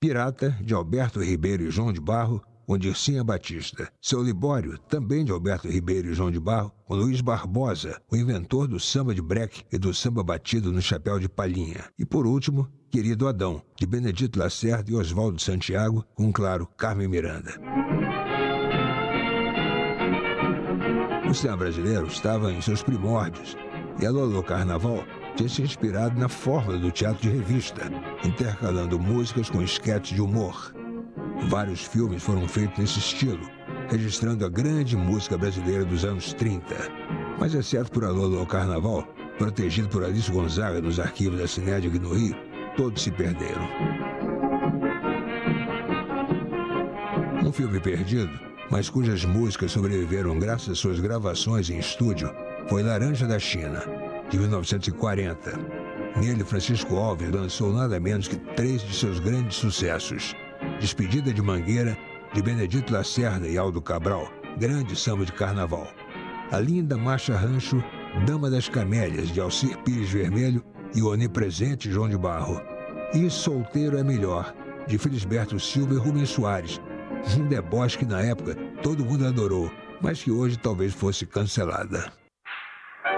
Pirata, de Alberto Ribeiro e João de Barro, com Dircinha Batista. Seu Libório, também de Alberto Ribeiro e João de Barro, com Luiz Barbosa, o inventor do samba de breque e do samba batido no chapéu de palhinha. E por último, Querido Adão, de Benedito Lacerda e Oswaldo Santiago, com, claro, Carmen Miranda. O cinema brasileiro estava em seus primórdios, e a Lolô Carnaval tinha se inspirado na fórmula do teatro de revista, intercalando músicas com esquetes de humor. Vários filmes foram feitos nesse estilo, registrando a grande música brasileira dos anos 30. Mas, exceto por a Lolô Carnaval, protegido por Alice Gonzaga nos arquivos da Cinédic no Rio, todos se perderam. Um filme perdido, mas cujas músicas sobreviveram graças às suas gravações em estúdio, foi Laranja da China, de 1940. Nele, Francisco Alves lançou nada menos que 3 de seus grandes sucessos: Despedida de Mangueira, de Benedito Lacerda e Aldo Cabral, grande samba de carnaval; A Linda Marcha Rancho, Dama das Camélias, de Alcir Pires Vermelho e o onipresente João de Barro; e Solteiro é Melhor, de Felisberto Silva e Rubens Soares, um deboche que na época todo mundo adorou, mas que hoje talvez fosse cancelada.